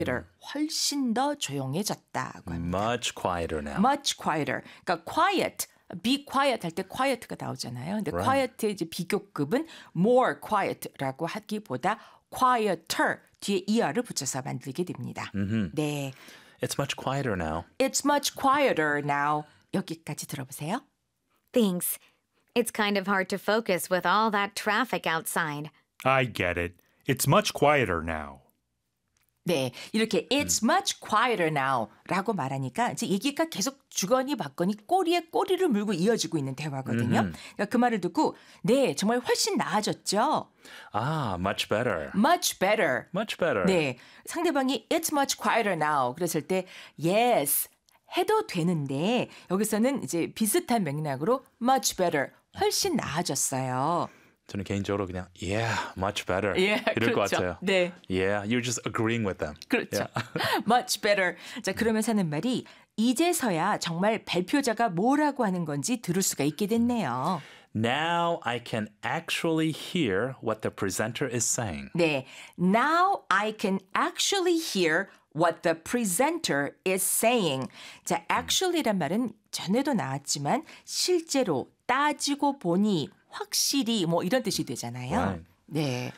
훨씬 더 조용해졌다고 합니다. Much quieter now. Much quieter. 그러니까 quiet, be quiet 할 때 quiet가 나오잖아요. 근데 Right. quiet의 이제 비교급은 more quiet라고 하기보다 quieter 뒤에 er를 붙여서 만들게 됩니다. 네, It's much quieter now. it's much quieter now. 여기까지 들어보세요. Thanks. It's kind of hard to focus with all that traffic outside. I get it. It's much quieter now. 네, 이렇게 it's much quieter now라고 말하니까 이제 얘기가 계속 주거니 받거니 꼬리에 꼬리를 물고 이어지고 있는 대화거든요. 그러니까 그 말을 듣고 네, 정말 훨씬 나아졌죠. Ah, much better. Much better. Much better. 네, 상대방이 it's much quieter now 그랬을 때 yes 해도 되는데 여기서는 이제 비슷한 맥락으로 much better 훨씬 나아졌어요. 저는 개인적으로 그냥 yeah, much better 예, 이럴 것 그렇죠. 같아요. 네. Yeah, you're just agreeing with them. 그렇죠. Yeah. Much better. 자, 그러면서 하는 말이 이제서야 정말 발표자가 뭐라고 하는 건지 들을 수가 있게 됐네요. Now I can actually hear what the presenter is saying. 네. Now I can actually hear what the presenter is saying. 자, actually란 말은 전에도 나왔지만 실제로 따지고 보니 확실히 뭐 이런 뜻이 되잖아요. Right. 네.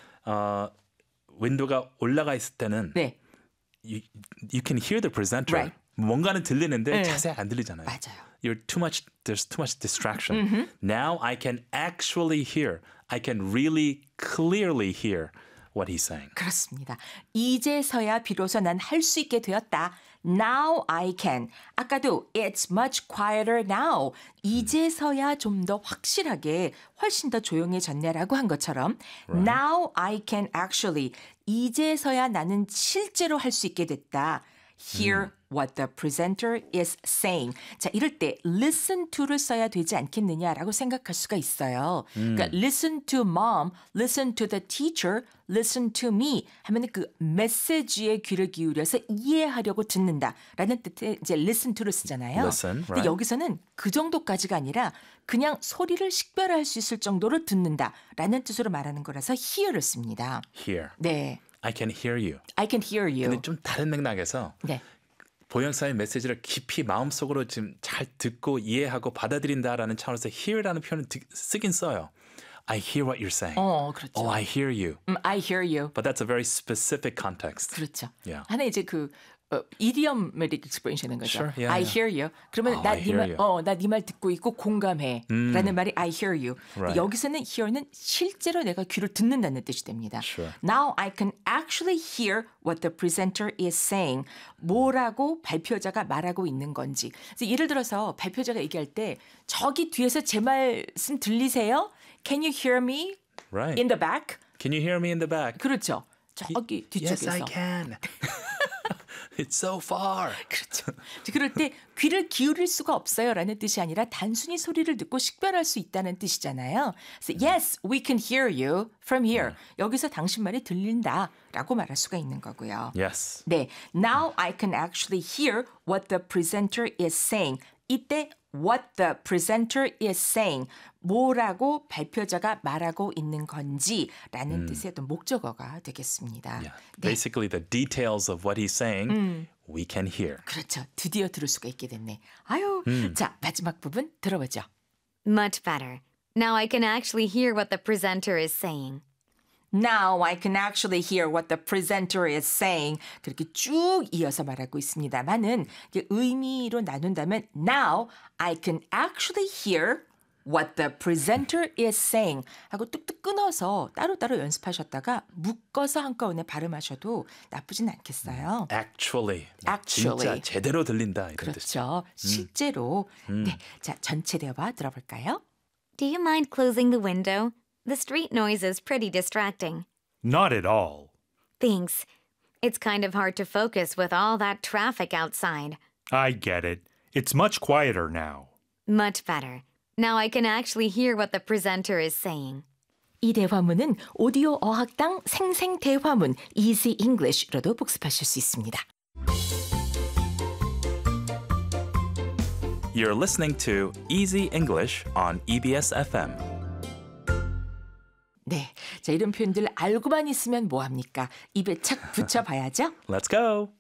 윈도가 올라가 있을 때는 네. you can hear the presenter. Right. 뭔가는 들리는데 네. 자세히 안 들리잖아요. 맞아요. There's too much distraction. Now I can actually hear. I can really clearly hear what he's saying. 그렇습니다. 이제서야 비로소 난 할 수 있게 되었다. Now I can. 아까도 it's much quieter now. 이제서야 좀 더 확실하게 훨씬 더 조용해졌네라고 한 것처럼 Now I can actually. 이제서야 나는 실제로 할 수 있게 됐다. Hear what the presenter is saying. 자, 이럴 때 listen to를 써야 되지 않겠느냐라고 생각할 수가 있어요. 그러니까 listen to mom, listen to the teacher, listen to me 하면 그 메시지에 귀를 기울여서 이해하려고 듣는다라는 뜻의 이제 listen to를 쓰잖아요. Listen, 근데 right. 여기서는 그 정도까지가 아니라 그냥 소리를 식별할 수 있을 정도로 듣는다라는 뜻으로 말하는 거라서 hear를 씁니다. Hear. 네. I can hear you. I can hear you. 근데 좀 다른 맥락에서 네. 보영사의 메시지를 깊이 마음속으로 지금 잘 듣고 이해하고 받아들인다라는 차원에서 hear라는 표현을 쓰긴 써요. I hear what you're saying. 그렇죠. Oh, I hear you. I hear you. But that's a very specific context. 그렇죠. Yeah. 하나 이제 그 idiommatic expression인 거죠. Sure, yeah, I yeah. hear you. 그러면 I hear you. 나 네 말 듣고 있고 공감해라는 말이 I hear you. Right. 여기서는 hear는 실제로 내가 귀를 듣는다는 뜻이 됩니다. Sure. Now I can actually hear what the presenter is saying. 뭐라고 발표자가 말하고 있는 건지. 그래서 예를 들어서 발표자가 얘기할 때 저기 뒤에서 제 말씀 들리세요? Can you hear me Right. in the back? Can you hear me in the back? 그렇죠. 저기 뒤쪽에서. Yes, I can. It's so far. 그렇죠. 그럴 때 귀를 기울일 수가 없어요라는 뜻이 아니라 단순히 소리를 듣고 식별할 수 있다는 뜻이잖아요. 그래서 yes, we can hear you from here. 여기서 당신 말이 들린다라고 말할 수가 있는 거고요. Yes. 네, now I can actually hear what the presenter is saying. 이때 what the presenter is saying. 뭐라고 발표자가 말하고 있는 건지라는 뜻의 어떤 목적어가 되겠습니다. Yeah. 네. Basically, the details of what he's saying, we can hear. 그렇죠. 드디어 들을 수가 있게 됐네. 아유, 자 마지막 부분 들어보죠. Much better. Now I can actually hear what the presenter is saying. Now I can actually hear what the presenter is saying. 그렇게 쭉 이어서 말하고 있습니다만은 의미로 나눈다면 Now I can actually hear what the presenter is saying 하고 뚝뚝 끊어서 따로따로 연습하셨다가 묶어서 한꺼번에 발음하셔도 나쁘진 않겠어요. Actually. Actually. 진짜 제대로 들린다. 이런 뜻이죠. 그렇죠. 실제로. 네, 자 전체 대화 들어볼까요? Do you mind closing the window? The street noise is pretty distracting. Not at all. Thanks. It's kind of hard to focus with all that traffic outside. I get it. It's much quieter now. Much better. Now I can actually hear what the presenter is saying. 이 대화문은 오디오 어학당 생생 대화문 Easy English로도 복습하실 수 있습니다. You're listening to Easy English on EBS FM. 네, 자 이런 표현들 알고만 있으면 뭐합니까? 입에 착 붙여봐야죠. Let's go.